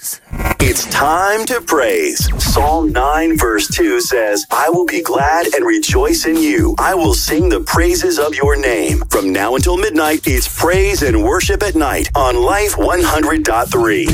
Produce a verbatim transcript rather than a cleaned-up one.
news. It's time to praise. Psalm nine verse two says, I will be glad and rejoice in you. I will sing the praises of your name. From now until midnight, it's praise and worship at night on Life one hundred point three.